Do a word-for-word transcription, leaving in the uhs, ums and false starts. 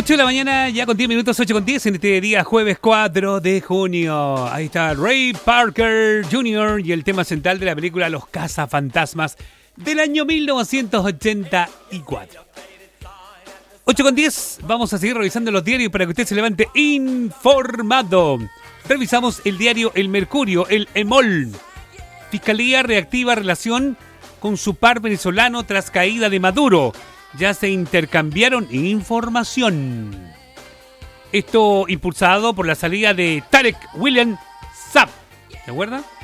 ocho de la mañana, ya con diez minutos, ocho con diez en este día jueves cuatro de junio. Ahí está Ray Parker junior y el tema central de la película Los Cazafantasmas del año mil novecientos ochenta y cuatro. ocho con diez, vamos a seguir revisando los diarios para que usted se levante informado. Revisamos el diario El Mercurio, el EMOL. Fiscalía reactiva relación con su par venezolano tras caída de Maduro. Ya se intercambiaron información. Esto impulsado por la salida de Tarek William Saab. ¿Se acuerdan?